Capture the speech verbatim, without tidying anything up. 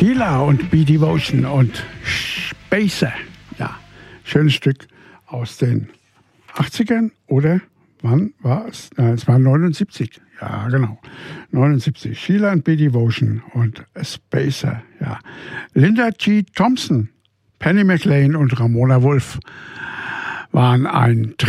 Sheila und B-Devotion und Spacer. Ja, schönes Stück aus den achtzigern oder wann war es? Nein, es war neunundsiebzig. Ja, genau. neunundsiebzig. Sheila und B-Devotion und Spacer. Ja. Linda G. Thompson, Penny McLean und Ramona Wolf waren ein